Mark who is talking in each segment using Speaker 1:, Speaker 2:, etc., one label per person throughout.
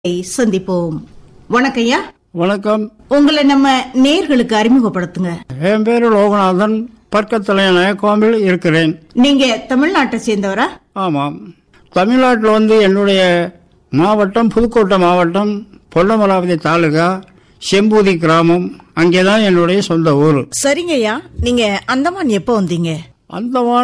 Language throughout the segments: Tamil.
Speaker 1: சந்திப்போம். வணக்கம் ஐயா.
Speaker 2: வணக்கம்.
Speaker 1: உங்களை நம்ம நேர்களுக்கு அறிமுகப்படுத்துங்க.
Speaker 2: என் பேரு லோகநாதன், பர்க்கத்தலைய நாயக்கோம்பில் இருக்கிறேன்.
Speaker 1: நீங்க தமிழ்நாட்டை சேர்ந்தவரா?
Speaker 2: ஆமாம். தமிழ்நாட்டில் என்னுடைய மாவட்டம் புதுக்கோட்டை மாவட்டம், பொன்னமராவதி தாலுகா, செம்பூதி கிராமம். அங்கேதான் என்னுடைய சொந்த ஊர்.
Speaker 1: சரிங்க ஐயா. நீங்க அந்தமான் எப்போ வந்தீங்க?
Speaker 2: அந்தமான்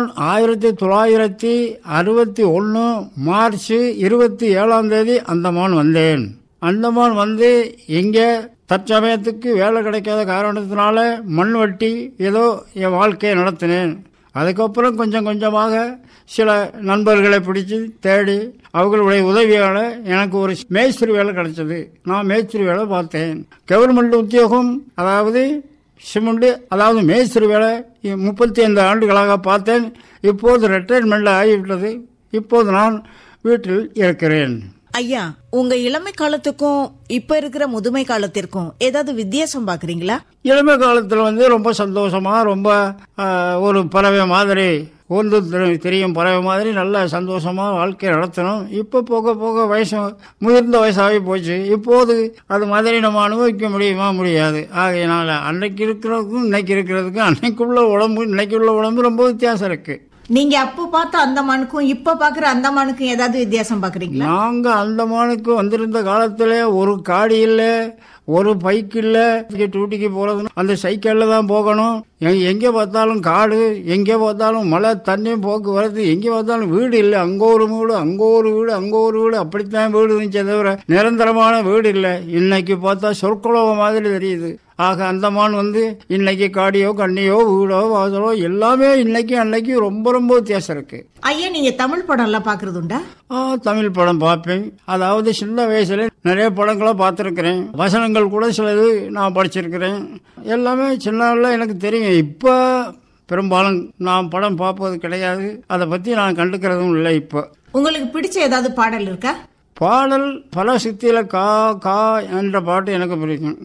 Speaker 2: 1961 மார்ச் 27 அந்தமான் வந்தேன். அந்தமான் வந்து இங்கே தற்சமயத்துக்கு வேலை கிடைக்காத காரணத்தினால மண் வெட்டி ஏதோ என் வாழ்க்கையை நடத்தினேன். அதுக்கப்புறம் கொஞ்சம் கொஞ்சமாக சில நண்பர்களை பிடிச்சி தேடி அவர்களுடைய உதவியால் எனக்கு ஒரு மேஸ்திரி வேலை கிடைச்சது. நான் மேஸ்திரி வேலை பார்த்தேன். கவர்மெண்ட் உத்தியோகம், அதாவது சிமெண்ட், அதாவது மேஸ்திரி வேலை 35 ஆண்டுகளாக பார்த்தேன். இப்போது ரிட்டையர்மெண்ட் ஆகிவிட்டது. இப்போது நான் வீட்டில் இருக்கிறேன்.
Speaker 1: ஐயா, உங்க இளமை காலத்துக்கும் இப்ப இருக்கிற முதுமை காலத்திற்கும் ஏதாவது வித்தியாசம் பாக்குறீங்களா?
Speaker 2: இளமை காலத்தில் ரொம்ப சந்தோஷமா, ரொம்ப ஒரு பறவை மாதிரி, ஒன்று தெரியும் பறவை மாதிரி நல்ல சந்தோஷமா வாழ்க்கை நடத்தணும். இப்போ போக போக வயசு முதிர்ந்த வயசாகி போச்சு. இப்போது அது மாதிரி நம்ம அனுபவிக்க முடியுமா? முடியாது. ஆகையினால அன்னைக்கு இருக்கிறதுக்கும் இன்னைக்கு இருக்கிறதுக்கும், அன்னைக்குள்ள உடம்பு இன்னைக்குள்ள உடம்பு ரொம்ப வித்தியாசம் இருக்கு.
Speaker 1: நீங்க அப்போ பார்த்த அந்தமானுக்கும் இப்ப பாக்குற அந்தமானுக்கும் ஏதாவது வித்தியாசம் பாக்குறீங்களா?
Speaker 2: நாங்க அந்தமானுக்கு வந்திருந்த காலத்துல ஒரு காடி இல்ல, ஒரு பைக் இல்ல. டியூட்டிக்கு போறது அந்த சைக்கிள்ல தான் போகணும். எங்க பார்த்தாலும் காடு, எங்க பார்த்தாலும் மழை, தண்ணி, போக்குவரத்து, எங்க பார்த்தாலும் வீடு இல்ல. அங்க ஒரு வீடு, அங்க ஒரு வீடு, அங்க ஒரு வீடு, அப்படித்தான் வீடு இருந்துச்சே தவிர நிரந்தரமான வீடு இல்ல. இன்னைக்கு பார்த்தா சொற்குலோகம் மாதிரி தெரியுது. ஆக அந்தமான் இன்னைக்கு காடியோ கண்ணியோ வீடோ வாசலோ எல்லாமே இன்னைக்கு அன்னைக்கு ரொம்ப ரொம்ப வித்தியாசம் இருக்கு.
Speaker 1: ஐயா, நீங்க தமிழ் படம் எல்லாம் பாக்குறது உண்டா?
Speaker 2: தமிழ் படம் பார்ப்பேன். அதாவது சின்ன வயசுல நிறைய படங்களை பார்த்துருக்கிறேன். வசனங்கள் கூட சிலது நான் படிச்சிருக்கிறேன். எல்லாமே சின்ன எனக்கு தெரியும். இப்ப பெரும்பாலும் நான் படம் பார்ப்பது கிடையாது. அதை பத்தி நான் கண்டுக்கிறதும் இல்லை. இப்போ
Speaker 1: உங்களுக்கு பிடிச்ச ஏதாவது பாடல் இருக்கா?
Speaker 2: பாடல் பல சித்தியில கா கா என்ற பாட்டு எனக்கு பிடிக்கும்.